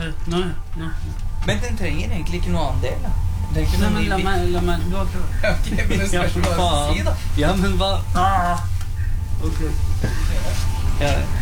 Nå. Men den trenger egentlig ikke noe annen del, da. Det er ikke Nei, noe men la meg du har prøvd. Ok, men det spørs hva du skal si, da. Ja, men hva? Ok. Ja,